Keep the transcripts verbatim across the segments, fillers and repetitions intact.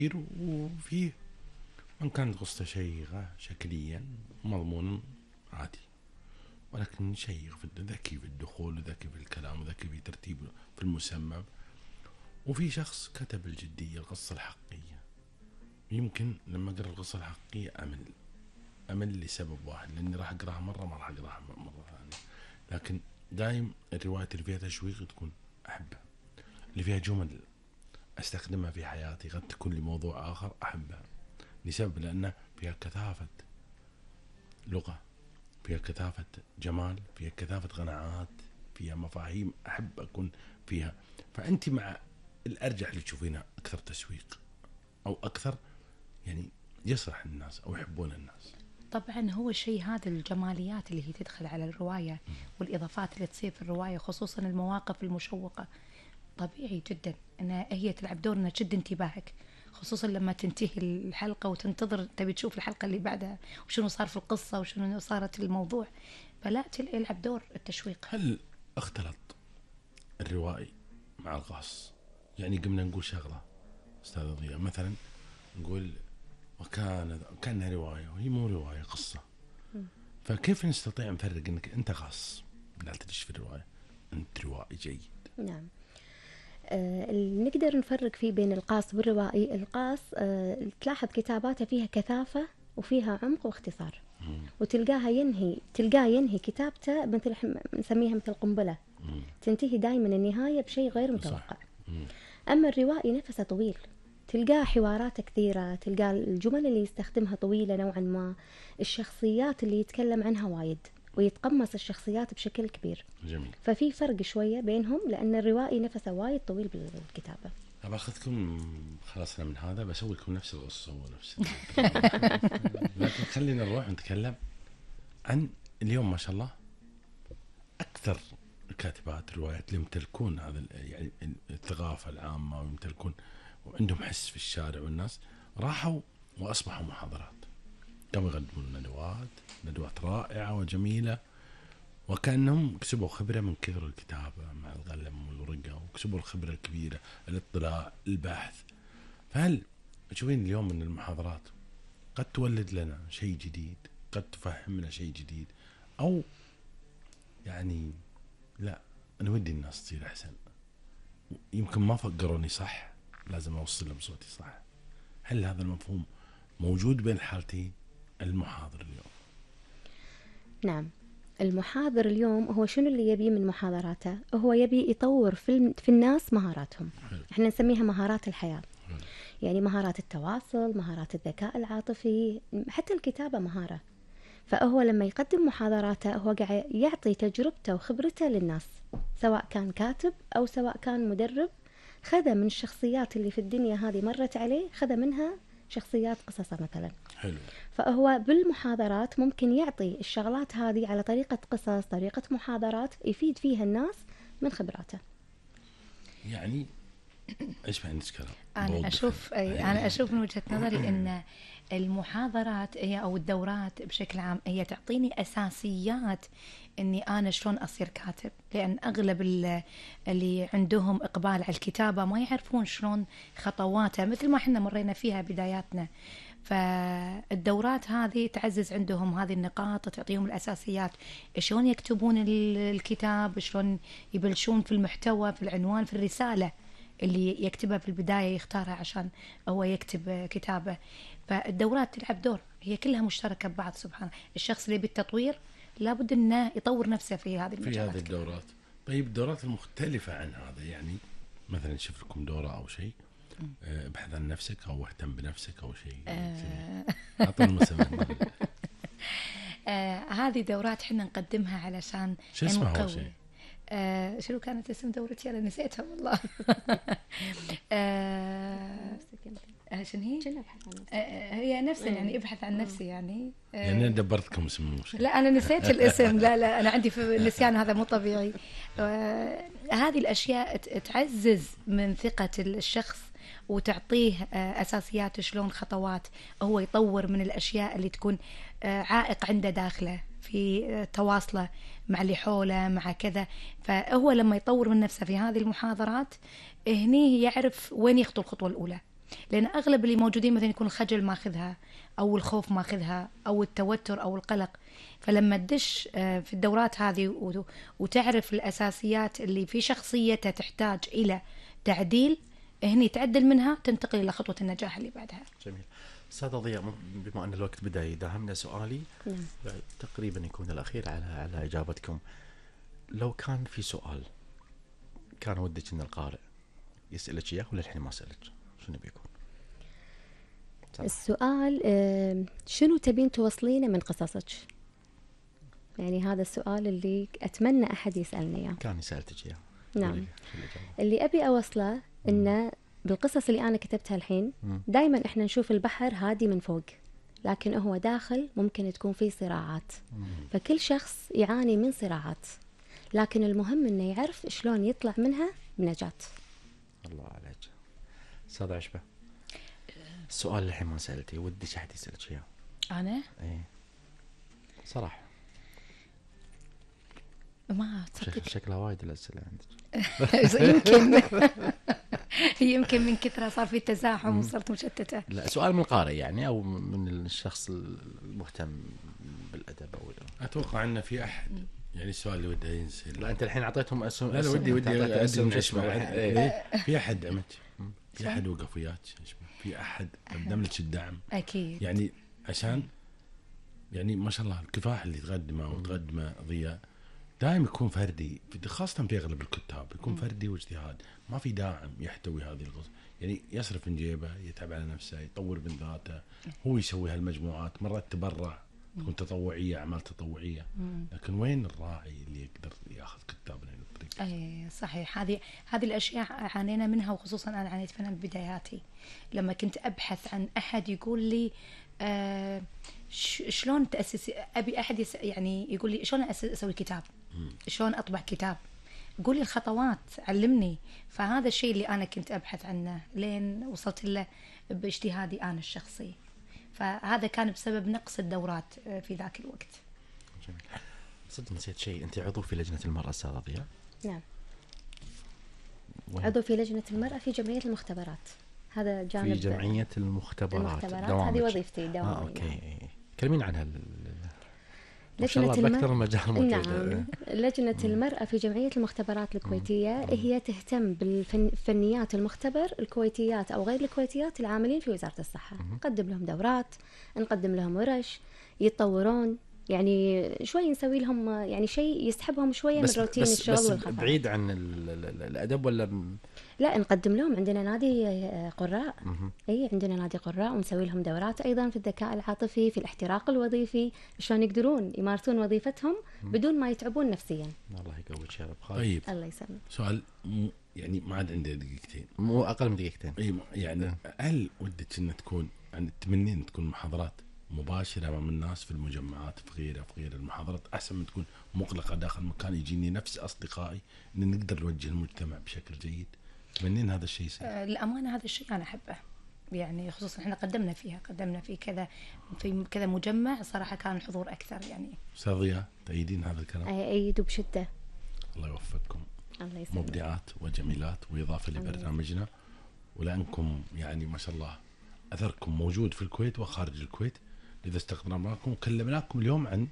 وفيه من كانت قصته شيقة شكليا مضمون عادي، ولكن شيق في ذكي في الدخول وذكي في الكلام وذكي في ترتيب في المسمى. وفي شخص كتب الجدية القصة الحقيقية، يمكن لما أقرأ القصة الحقيقية أمل أمل لسبب واحد، لأني راح أقرأها مرة ما راح أقرأها مرة ثانية. لكن دايم الروايات اللي فيها تشويق تكون أحبها، اللي فيها جمل أستخدمها في حياتي قد تكون لموضوع آخر أحبها، لسبب لأن فيها كثافة لغة، فيها كثافة جمال، فيها كثافة قناعات، فيها مفاهيم أحب أكون فيها. فأنت مع الأرجح اللي تشوفينها أكثر تسويق أو أكثر يعني يصرح الناس أو يحبون الناس؟ طبعا هو شيء هذا الجماليات اللي هي تدخل على الرواية والإضافات اللي تصير في الرواية، خصوصا المواقف المشوقة. طبيعي جدا أن هي تلعب دور أنها تشد انتباهك، خصوصا لما تنتهي الحلقة وتنتظر تبي تشوف الحلقة اللي بعدها وشنو صار في القصة وشنو صارت الموضوع، فلا يلعب دور التشويق. هل اختلط الروائي مع القص؟ يعني قمنا نقول شغلة أستاذ ضياء مثلا، نقول وكان كانها رواية وهي مو رواية قصة، فكيف نستطيع نفرق انك انت خاص لا تدش في الرواية انت روائي جيد؟ نعم، آه نقدر نفرق فيه بين القاص والروائي. القاص آه تلاحظ كتاباته فيها كثافة وفيها عمق واختصار، مم. وتلقاها ينهي تلقاه ينهي كتابته مثل نسميها مثل قنبلة، مم. تنتهي دائما النهاية بشيء غير متوقع. أما الروائي نفسه طويل، تلقاه حواراته كثيرة، تلقاه الجمل اللي يستخدمها طويلة نوعا ما، الشخصيات اللي يتكلم عنها وايد ويتقمص الشخصيات بشكل كبير. جميل. ففي فرق شوية بينهم، لأن الروائي نفسه وايد طويل بالكتابة. أبى أخذكم خلصنا من هذا بسوي لكم نفس القصة ونفس لكن خلينا نروح نتكلم عن اليوم. ما شاء الله أكثر الكاتبات الروايات اللي يمتلكون هذا يعني الثقافة العامة ويمتلكون وعندهم حس في الشارع والناس راحوا وأصبحوا محاضرات، قاموا يقدمون ندوات ندوات رائعة وجميلة، وكأنهم كسبوا خبرة من كثر الكتابة مع القلم والورقة، وكسبوا الخبرة الكبيرة، الاطلاع، البحث. فهل تشوفين اليوم أن المحاضرات قد تولد لنا شيء جديد، قد تفهمنا شيء جديد، أو يعني لا أنا ودي الناس تصير أحسن، يمكن ما فكروني صح لازم أوصل لهم صوتي صح؟ هل هذا المفهوم موجود بين الحالتين المحاضر اليوم؟ نعم، المحاضر اليوم هو شنو اللي يبيه من محاضراته؟ هو يبي يطور في, في الناس مهاراتهم. حلو. احنا نسميها مهارات الحياة. حلو. يعني مهارات التواصل، مهارات الذكاء العاطفي، حتى الكتابة مهارة. فهو لما يقدم محاضراته هو قاعد يعطي تجربته وخبرته للناس، سواء كان كاتب أو سواء كان مدرب، خذ من الشخصيات اللي في الدنيا هذه مرت عليه، خذ منها شخصيات قصصة مثلا. حلو. فهو بالمحاضرات ممكن يعطي الشغلات هذه على طريقة قصص، طريقة محاضرات، يفيد فيها الناس من خبراته. يعني ايش ما عندك كلام؟ انا اشوف انا اشوف من وجهة نظري ان المحاضرات هي او الدورات بشكل عام هي تعطيني اساسيات اني انا شلون اصير كاتب، لان اغلب اللي عندهم اقبال على الكتابة ما يعرفون شلون خطواتها مثل ما احنا مرينا فيها بداياتنا. فالدورات هذه تعزز عندهم هذه النقاط وتعطيهم الأساسيات، شلون يكتبون الكتاب، شلون يبلشون في المحتوى، في العنوان، في الرسالة اللي يكتبها في البداية يختارها عشان هو يكتب كتابه. فالدورات تلعب دور، هي كلها مشتركة ببعض. سبحان الشخص اللي بالتطوير لابد أنه يطور نفسه في هذه المجالات، في هذه الدورات. طيب الدورات المختلفة عن هذا، يعني مثلا نشوف لكم دورة أو شيء ابحث عن نفسك او اهتم بنفسك او شيء اعطونا مثلا. هذه دورات احنا نقدمها علشان شو اسمها شيء آه شنو كانت اسم دورتي انا نسيتها والله. آه شنو هي؟ آه هي نفسها يعني ابحث عن نفسي يعني آه يعني انا دبرتكم اسم مش لا انا نسيت الاسم. لا لا انا عندي في النسيان هذا مو طبيعي. آه هذه الاشياء تعزز من ثقة الشخص وتعطيه أساسيات شلون خطوات هو يطور من الأشياء اللي تكون عائق عنده داخله في تواصله مع اللي حوله مع كذا. فهو لما يطور من نفسه في هذه المحاضرات هني يعرف وين يخطو الخطوة الأولى. لان اغلب اللي موجودين مثلا يكون الخجل ماخذها او الخوف ماخذها او التوتر او القلق. فلما تدش آه، في الدورات هذه و- وتعرف الاساسيات اللي في شخصيته تحتاج الى تعديل، هني تعدل منها تنتقل الى خطوه النجاح اللي بعدها. جميل. استاذ ضياء، م- بما ان الوقت بدا يداهمنا، سؤالي نعم. تقريبا يكون الاخير على على اجابتكم. لو كان في سؤال كان ودك ان القارئ يسالك اياه وللحين ما سالك، شنو بيكون؟ صراحة. السؤال آه، شنو تبين توصلينه من قصصك؟ يعني هذا السؤال اللي أتمنى أحد يسألني إياه. كان سالتك اياه. نعم. قولي لي، شو الإجابة؟ اللي أبي أوصله إنه بالقصص اللي أنا كتبتها الحين مم. دائما إحنا نشوف البحر هادي من فوق، لكن هو داخل ممكن تكون فيه صراعات. مم. فكل شخص يعاني من صراعات، لكن المهم إنه يعرف شلون يطلع منها بنجاة. الله عليك. استاذ عشبة، السؤال اللي الحين ما سالتي ودك احد يسالك اياه؟ انا ايه صراحه ما شك- تصدق شكلها وايد الاسئله عندك. يمكن يمكن من كثرة صار في تزاحم وصرت مشتتة. لا، سؤال من القارئ يعني او من الشخص المهتم بالادب او اتوقع ان في احد يعني السؤال اللي وده ينسال. لا انت الحين اعطيتهم اسم. لا لا ودي ودي اقدم اسم اسمه. واحد. إيه. إيه، في احد دعمك، في احد وقف وياك، في احد قدم لك الدعم أكيد. يعني عشان يعني ما شاء الله الكفاح اللي تقدمه وتقدمه ضياء دائما يكون فردي، خاصة في أغلب الكتاب يكون فردي واجتهاد، ما في داعم يحتوي هذه القصة. يعني يصرف من جيبه، يتعب على نفسه، يطور من ذاته، هو يسوي هالمجموعات، مرات تبرع تكون تطوعية، أعمال تطوعية، لكن وين الراعي اللي يقدر ياخذ كتابنا للطريق؟ اي صحيح. هذه هذه الاشياء عانينا منها، وخصوصا انا عانيت منها ببداياتي لما كنت ابحث عن احد يقول لي آه ش- شلون تاسس، ابي احد يس يعني يقول لي شلون أس- اسوي كتاب، شلون اطبع كتاب، قول لي الخطوات، علمني. فهذا الشيء اللي انا كنت ابحث عنه لين وصلت له باجتهادي انا الشخصي. فهذا كان بسبب نقص الدورات آه، في ذاك الوقت. جميل. صدق نسيت شيء، انت عضو في لجنه المراه استاذ ضياء؟ نعم. وين؟ عضو في لجنة المرأة في جمعية المختبرات. هذا جانب في جمعيه المختبرات. المختبرات. دوامك. هذه وظيفتي اه دوامي. اوكي. كلمين عنها. ال- ما لجنة شاء الله المرأة- باكثر المجال موجود. نعم. لجنة المرأة في جمعية المختبرات الكويتية هي تهتم بالفنيات المختبر الكويتيات أو غير الكويتيات العاملين في وزارة الصحة. نقدم لهم دورات، نقدم لهم ورش يتطورون، يعني شوي نسوي لهم يعني شيء يسحبهم شوية من بس روتين بس, الشغل بس والخطأ. بعيد عن ال- ال- ال- الادب ولا م- لا، نقدم لهم، عندنا نادي آه، قراء. مهم. اي عندنا نادي قراء، ونسوي لهم دورات ايضا في الذكاء العاطفي، في الاحتراق الوظيفي، شلون يقدرون يمارسون وظيفتهم بدون ما يتعبون نفسيا. الله يقويك يا رب. خالد. طيب الله يسلمك. سؤال مو يعني ما عاد عندي دقيقتين. مو اقل من دقيقتين. اي يعني هل ودك ان تكون يعني تمنين تكون محاضرات مباشره امام الناس في المجمعات في غيرها في غير المحاضرات احسن من تكون مغلقه داخل مكان يجيني نفس اصدقائي ان نقدر نوجه المجتمع بشكل جيد؟ تمنين هذا الشيء يصير؟ آه، الأمانة هذا الشيء أنا أحبه، يعني خصوصا احنا قدمنا فيها قدمنا في كذا في كذا مجمع، صراحة كان الحضور أكثر يعني. استاذ ضياء تأيدين هذا الكلام؟ ايد بشده. الله يوفقكم، الله يسلمك. مبدعات وجميلات واضافه لبرنامجنا، ولانكم يعني ما شاء الله اثركم موجود في الكويت وخارج الكويت، لذا استقدمناكم وكلمناكم اليوم عن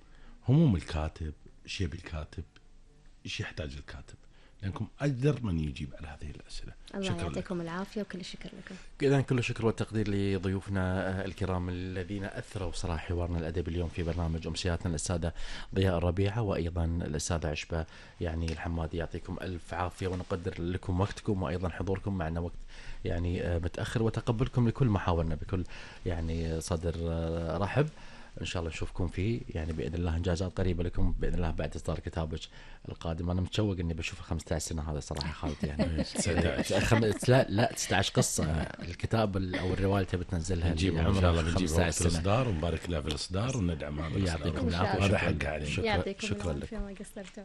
هموم الكاتب، ايش يبي الكاتب، ايش يحتاج الكاتب، لانكم اقدر من يجيب على هذه الاسئله. الله شكرا لكم. يعطيكم العافيه وكل الشكر لكم. إذا كل الشكر والتقدير لضيوفنا الكرام الذين أثروا صراحة حوارنا الأدبي اليوم في برنامج أمسياتنا، الأستاذة ضياء الربيعة وأيضا الأستاذة عشبة يعني الحمادي. يعطيكم ألف عافية، ونقدر لكم وقتكم وأيضا حضوركم معنا وقت يعني آه، متأخر، وتقبلكم لكل محاورنا بكل يعني صدر آه، رحب. ان شاء الله نشوفكم فيه يعني باذن الله انجازات قريبه لكم باذن الله بعد اصدار كتابك القادم. انا متشوق اني بشوف خمسة عشر سنه هذا صراحه خالد يعني. خم... لا لا تسعة عشر قصه الكتاب او الروايه تبي تنزلها نجيبها ان شاء الله، بنجيبها خمسة عشر وقت سنة. الاصدار ونبارك لها في الاصدار وندعم هذا الاصدار. يعطيكم العافيه. هذا شكراً. حق علينا. شكرا يعطيكم شكرا العافيه لكم. ما قصرتوا.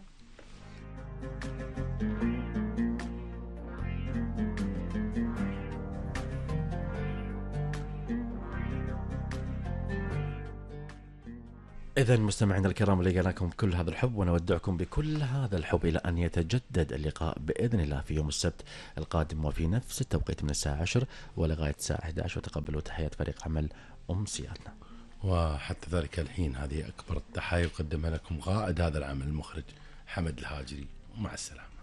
إذا مستمعينا الكرام لقيناكم بكل هذا الحب، ونودعكم بكل هذا الحب إلى أن يتجدد اللقاء بإذن الله في يوم السبت القادم وفي نفس التوقيت من الساعة عشر ولغاية الساعة أحد عشر. وتقبلوا تحيات فريق عمل أمسياتنا. وحتى ذلك الحين هذه أكبر التحايا يقدمها لكم قائد هذا العمل المخرج حمد الهاجري، ومع السلامة.